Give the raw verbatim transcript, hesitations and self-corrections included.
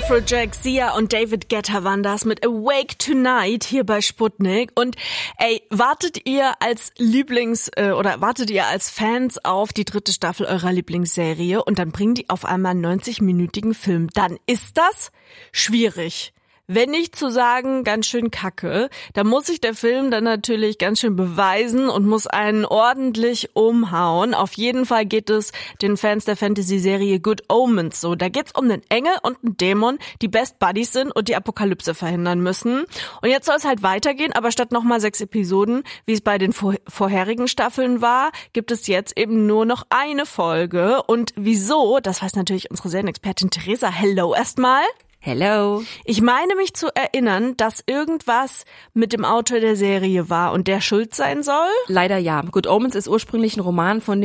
Afrojack, Sia und David Guetta waren das mit Awake Tonight hier bei Sputnik. Und ey, wartet ihr als Lieblings- äh, oder wartet ihr als Fans auf die dritte Staffel eurer Lieblingsserie und dann bringen die auf einmal einen neunzig-minütigen Film, dann ist das schwierig. Wenn nicht zu sagen, ganz schön kacke, dann muss sich der Film dann natürlich ganz schön beweisen und muss einen ordentlich umhauen. Auf jeden Fall geht es den Fans der Fantasy-Serie Good Omens so. Da geht's um einen Engel und einen Dämon, die Best Buddies sind und die Apokalypse verhindern müssen. Und jetzt soll es halt weitergehen, aber statt nochmal sechs Episoden, wie es bei den vor- vorherigen Staffeln war, gibt es jetzt eben nur noch eine Folge. Und wieso? Das weiß natürlich unsere Serienexpertin Theresa. Hello erstmal. Hello. Ich meine mich zu erinnern, dass irgendwas mit dem Autor der Serie war und der schuld sein soll. Leider ja. Good Omens ist ursprünglich ein Roman von dem